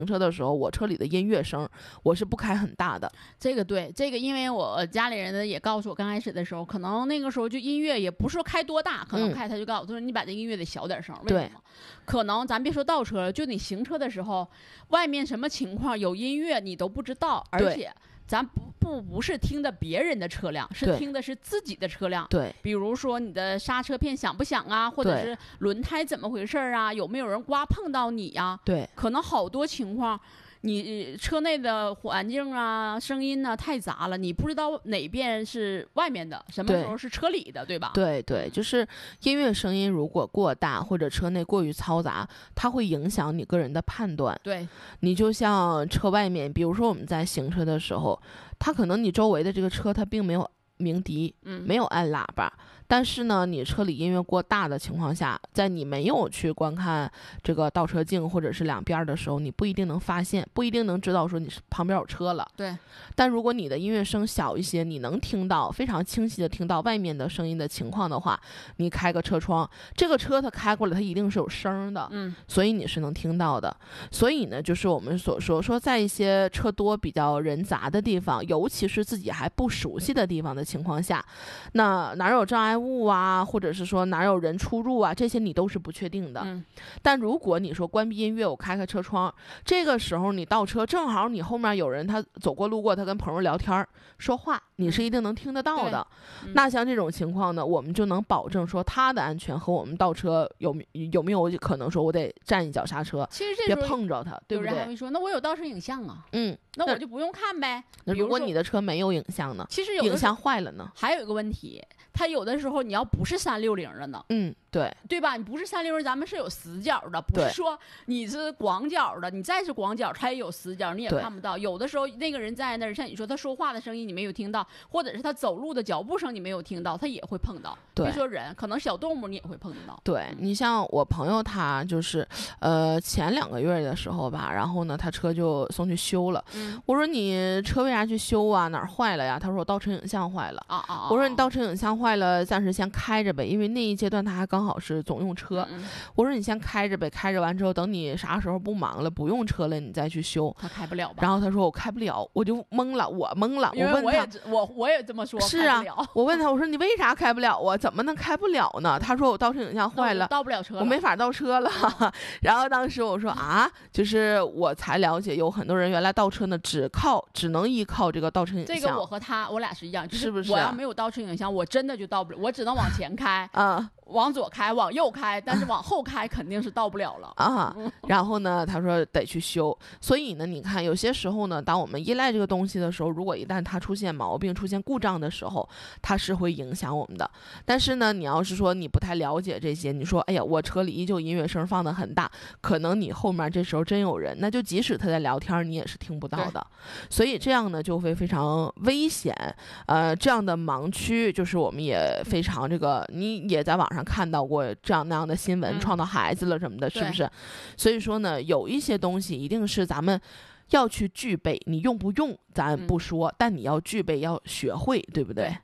车的时候，我车里的音乐声我是不开很大的。 这个对，这个因为我家里人呢也告诉我，刚开始的时候，可能那个时候就音乐也不是说开多大，可能开他就告诉我说你把这音乐得小点声。为什么？可能咱别说倒车，就你行车的时候，外面什么情况有音乐你都不知道，而且咱不是听的别人的车辆，是听的是自己的车辆。 对， 比如说你的刹车片响不响啊，或者是轮胎怎么回事啊，有没有人刮碰到你呀？ 对， 可能好多情况。你车内的环境啊，声音啊太杂了，你不知道哪边是外面的，什么时候是车里的，对吧？ 对对，就是音乐声音如果过大或者车内过于嘈杂，它会影响你个人的判断。 对， 你就像车外面，比如说我们在行车的时候，它可能你周围的这个车它并没有鸣笛，没有按喇叭，但是呢，你车里音乐过大的情况下，在你没有去观看这个倒车镜或者是两边的时候，你不一定能发现，不一定能知道说你是旁边有车了。 对。 但如果你的音乐声小一些，你能听到非常清晰的听到外面的声音的情况的话，你开个车窗，这个车它开过来，它一定是有声的，所以你是能听到的。所以呢，就是我们所说在一些车多比较人杂的地方，尤其是自己还不熟悉的地方的情况下，那哪有障碍物啊，或者是说哪有人出入啊，这些你都是不确定的。但如果你说关闭音乐，我开开车窗，这个时候你倒车，正好你后面有人他走过路过，他跟朋友聊天说话，你是一定能听得到的。那像这种情况呢，我们就能保证说他的安全和我们倒车有没有可能说我得站一脚刹车， 其实别碰着他，对不对？ 有人还会说，那我有倒车影像啊，那我就不用看呗。 那如果你的车没有影像呢？ 其实有影像坏了呢？ 还有一个问题，它有的时候你要不是360的呢， 对吧？你不是360，咱们是有死角的，不是说你是广角的，你再是广角，它也有死角，你也看不到。有的时候那个人在那儿，像你说他说话的声音你没有听到，或者是他走路的脚步声你没有听到，他也会碰到。别说人，可能小动物你也会碰到。 对，你像我朋友他就是前2个月的时候吧，然后呢他车就送去修了。我说你车为啥去修啊？哪儿坏了呀？他说我倒车影像坏了。我说你倒车影像坏了，暂时先开着呗，因为那一阶段他还刚好是总用车。我说你先开着呗，开着完之后等你啥时候不忙了不用车了你再去修。 他开不了吧？ 然后他说我开不了，我就懵了，我懵了。 因为我也这么说。 是啊，我问他我说你为啥开不了啊？怎么能开不了呢？他说我倒车影像坏了， 倒不了车了， 我没法倒车了。然后当时我说啊，就是我才了解有很多人原来倒车呢只能依靠这个倒车影像。 这个我俩是一样， 是不是？ 我要没有倒车影像，我真的就倒不了，我只能往前开往左开，往右开，但是往后开肯定是到不了了然后呢，他说得去修。所以呢，你看有些时候呢，当我们依赖这个东西的时候，如果一旦它出现毛病、出现故障的时候，它是会影响我们的。但是呢，你要是说你不太了解这些，你说哎呀，我车里依旧音乐声放得很大，可能你后面这时候真有人，那就即使他在聊天，你也是听不到的。所以这样呢，就会非常危险。这样的盲区，就是我们也非常你也在网上看到过这样那样的新闻，撞到孩子了什么的，是不是？所以说呢，有一些东西一定是咱们要去具备，你用不用咱不说，但你要具备，要学会，对不对？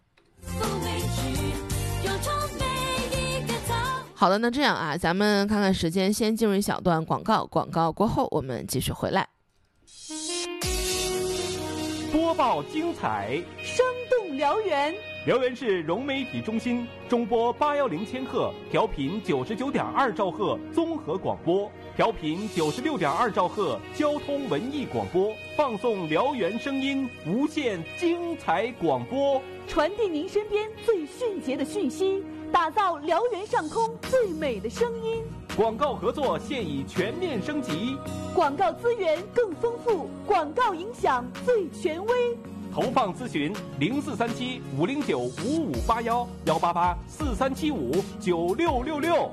好的，那这样啊，咱们看看时间，先进入一小段广告，广告过后我们继续回来。 播报精彩， 生动辽源。 辽源市融媒体中心中波810千赫，调频99.2兆赫综合广播，调频96.2兆赫交通文艺广播，放送辽源声音，无限精彩广播， 传递您身边最迅捷的讯息，打造辽源上空最美的声音。 广告合作现已全面升级， 广告资源更丰富，广告影响最权威。 投放咨询0437-509-5581，188-4375-9666。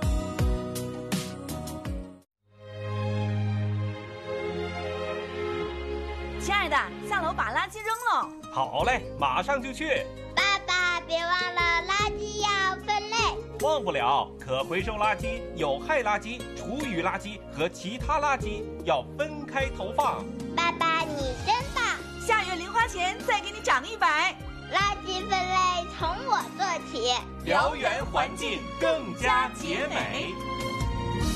亲爱的，下楼把垃圾扔了。 好嘞，马上就去。 爸爸，别忘了垃圾要分类。 忘不了，可回收垃圾、有害垃圾、厨余垃圾和其他垃圾要分开投放。 爸爸，你真棒！ 下月零花钱再给你涨100。 垃圾分类从我做起， 辽源环境更加洁美。